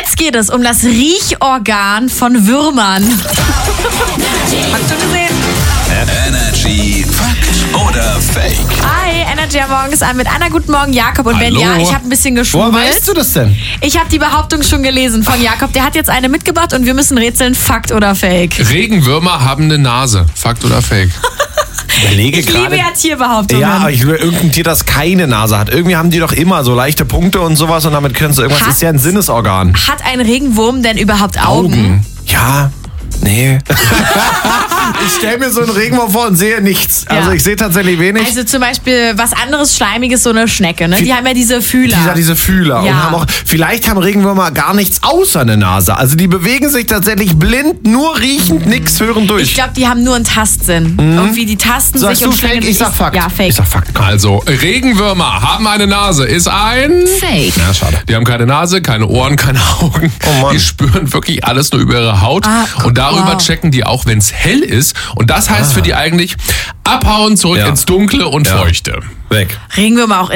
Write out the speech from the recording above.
Jetzt geht es um das Riechorgan von Würmern. Hast du gesehen? Energy Fakt oder Fake? Hi, Energy am Morgen ist an mit Anna. Guten Morgen, Jakob. Und Ben, Hallo. ja, ich habe ein bisschen Woher geschwurbelt. weißt du das denn? Ich habe die Behauptung schon gelesen von Jakob. Der hat jetzt eine mitgebracht und wir müssen rätseln, Fakt oder Fake. Regenwürmer haben eine Nase. Fakt oder Fake? Überlege Ich liebe gerade. ja Tierbehauptungen. Ja, aber ich will irgendein Tier, das keine Nase hat. Irgendwie haben die doch immer so leichte Punkte und sowas und damit können sie irgendwas. Hat- Das ist ja ein Sinnesorgan. Hat ein Regenwurm denn überhaupt Augen? Ja, nee. Ich stelle mir so einen Regenwurm vor und sehe nichts. Also Ja. ich sehe tatsächlich wenig. Also zum Beispiel was anderes Schleimiges, so eine Schnecke, ne? Die haben ja diese Fühler. Diese Fühler. Ja. Und haben auch, vielleicht haben Regenwürmer gar nichts außer eine Nase. Also die bewegen sich tatsächlich blind, nur riechend, nichts hören durch. Ich glaube, die haben nur einen Tastsinn. Irgendwie die tasten Sagst sich du und schlängeln Fake? Ich sich. sag Fakt. Ja, Fake. Ich sag Fakt. Komm. Also, Regenwürmer haben eine Nase. Ist ein... Fake. Ja, schade. Die haben keine Nase, keine Ohren, keine Augen. Oh Mann. Die spüren wirklich alles nur über ihre Haut. Und darüber wow. checken die auch, wenn es hell ist. Und das heißt für die eigentlich abhauen, zurück Ja. ins Dunkle und Ja. Feuchte. Weg. Regenwürmer auch